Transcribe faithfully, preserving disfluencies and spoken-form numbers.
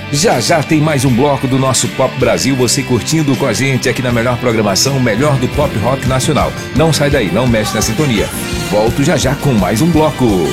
Já já tem mais um bloco do nosso Pop Brasil, você curtindo com a gente aqui na melhor programação, o melhor do pop rock nacional. Não sai daí, não mexe na sintonia. Volto já já com mais um bloco.